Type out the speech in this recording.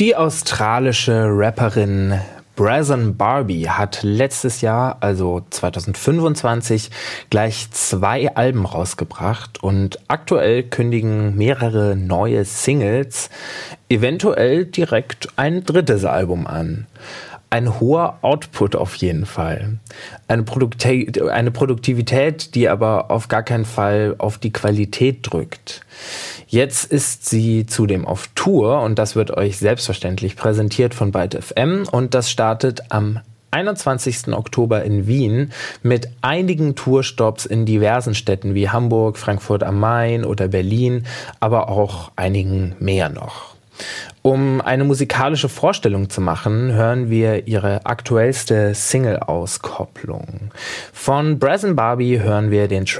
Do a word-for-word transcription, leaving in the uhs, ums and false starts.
Die australische Rapperin Brazen Barbie hat letztes Jahr, also zwanzig fünfundzwanzig, gleich zwei Alben rausgebracht und aktuell kündigen mehrere neue Singles eventuell direkt ein drittes Album an. Ein hoher Output auf jeden Fall. Eine, Produkti- eine Produktivität, die aber auf gar keinen Fall auf die Qualität drückt. Jetzt ist sie zudem auf Tour und das wird euch selbstverständlich präsentiert von Byte F M und das startet am einundzwanzigsten Oktober in Wien mit einigen Tourstops in diversen Städten wie Hamburg, Frankfurt am Main oder Berlin, aber auch einigen mehr noch. Um eine musikalische Vorstellung zu machen, hören wir ihre aktuellste Single-Auskopplung. Von Brazen Barbie hören wir den Track